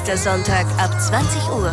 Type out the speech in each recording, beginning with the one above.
nächster Sonntag ab 20 Uhr.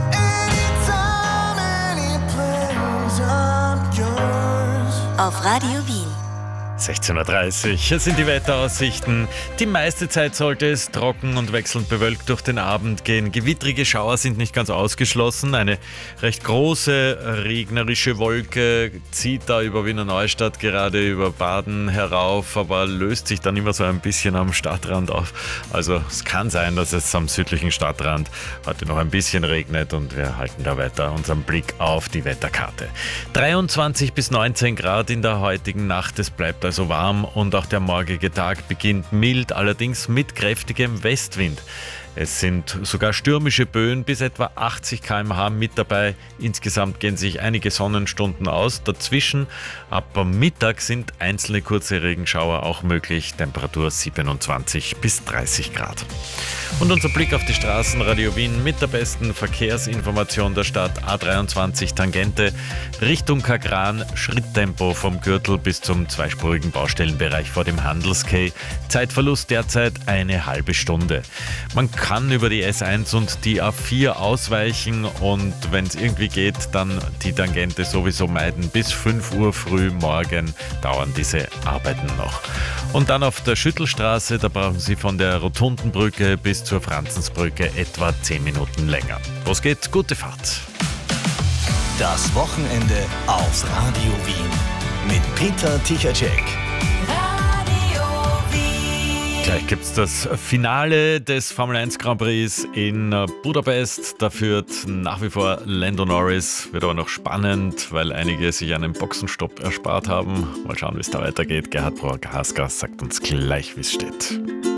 Auf Radio Wien. 16.30 Uhr, hier sind die Wetteraussichten. Die meiste Zeit sollte es trocken und wechselnd bewölkt durch den Abend gehen. Gewittrige Schauer sind nicht ganz ausgeschlossen. Eine recht große regnerische Wolke zieht da über Wiener Neustadt, gerade über Baden herauf, aber löst sich dann immer so ein bisschen am Stadtrand auf. Also es kann sein, dass es am südlichen Stadtrand heute noch ein bisschen regnet und wir halten da weiter unseren Blick auf die Wetterkarte. 23 bis 19 Grad in der heutigen Nacht, es bleibt also warm und auch der morgige Tag beginnt mild, allerdings mit kräftigem Westwind. Es sind sogar stürmische Böen bis etwa 80 km/h mit dabei. Insgesamt gehen sich einige Sonnenstunden aus. Dazwischen ab Mittag sind einzelne kurze Regenschauer auch möglich. Temperatur 27 bis 30 Grad. Und unser Blick auf die Straßen, Radio Wien mit der besten Verkehrsinformation der Stadt. A23 Tangente Richtung Kagran, Schritttempo vom Gürtel bis zum zweispurigen Baustellenbereich vor dem Handels-Quai. Zeitverlust derzeit eine halbe Stunde. Man kann über die S1 und die A4 ausweichen und wenn es irgendwie geht, dann die Tangente sowieso meiden. Bis 5 Uhr früh morgen dauern diese Arbeiten noch. Und dann auf der Schüttelstraße, da brauchen Sie von der Rotundenbrücke bis zur Franzensbrücke etwa 10 Minuten länger. Los geht's, gute Fahrt. Das Wochenende auf Radio Wien mit Peter Tichacek. Gleich gibt es das Finale des Formel 1 Grand Prix in Budapest. Da führt nach wie vor Lando Norris. Wird aber noch spannend, weil einige sich einen Boxenstopp erspart haben. Mal schauen, wie es da weitergeht. Gerhard Prohaska sagt uns gleich, wie es steht.